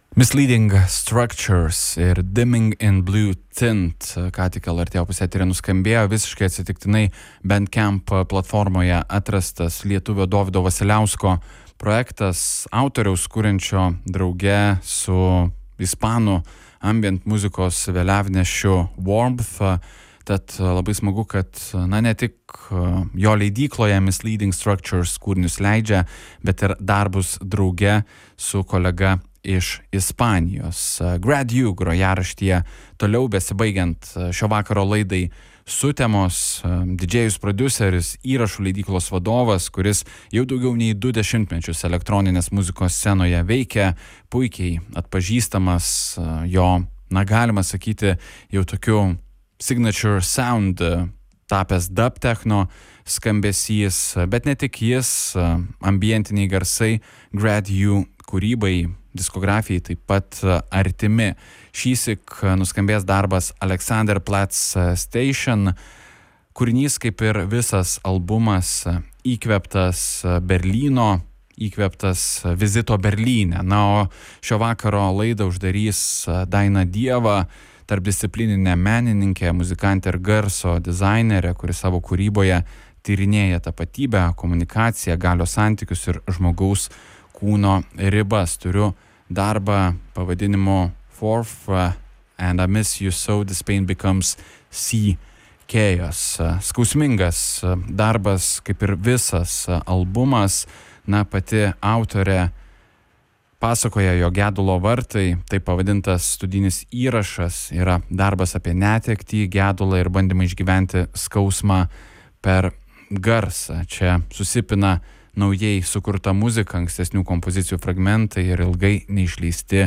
Misleading Structures ir Dimming in Blue Tint, ką tik LRT opus eteryje nuskambėjo, visiškai atsitiktinai Bandcamp platformoje atrastas lietuvio Dovydo Vasiliausko projektas, autoriaus kuriančio drauge su ispanų ambient muzikos vėliavnešiu Warmth. Tad labai smagu, kad ne tik jo leidykloje Misleading Structures kūrinius leidžia, bet ir darbus drauge su kolega iš Ispanijos. Grad U grojaraštyje toliau besibaigiant šio vakaro laidai Sutemos, didžėjus prodiuseris, įrašų leidyklos vadovas, kuris jau daugiau nei 2 dešimtmečius elektroninės muzikos scenoje veikia, puikiai atpažįstamas jo, galima sakyti, jau tokiu signature sound tapęs dub techno skambesys, bet ne tik jis, ambientiniai garsai Grad U kūrybai, diskografijai taip pat artimi. Šįsyk nuskambės darbas Alexanderplatz Station. Kūrinys, kaip ir visas albumas, įkvėptas Berlyno, įkvėptas vizito Berlyne. O šio vakaro laidą uždarys Daina Dieva, tarpdisciplininė menininkė, muzikantė ir garso dizainerė, kuri savo kūryboje tyrinėja tapatybę, komunikaciją, galios santykius ir žmogaus kūno ribas. Turiu darbą pavadinimu Fourth and I Miss You So This Pain Becomes Sea Chaos. Skausmingas darbas, kaip ir visas albumas. Pati autorė pasakoja, jo Gedulo vartai, taip pavadintas studinis įrašas, yra darbas apie netektį, gedulą ir bandymą išgyventi skausmą per garsą. Čia susipina naujai sukurta muzika, ankstesnių kompozicijų fragmentai ir ilgai neišleisti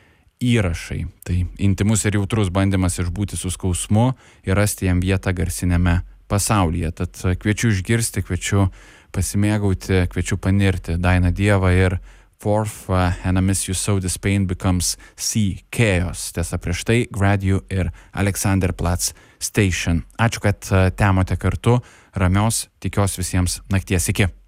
įrašai. Tai intimus ir jautrus bandymas išbūti su skausmu ir rasti jam vietą garsinėme pasaulyje. Tad kviečiu išgirsti, kviečiu pasimėgauti, kviečiu panirti Daina Dieva ir Fourth and I Miss You So This Pain Becomes Sea Chaos. Tiesa, prieš tai Grad U ir Alexanderplatz Station. Ačiū, kad temote kartu. Ramios, tikiuos visiems nakties. Iki.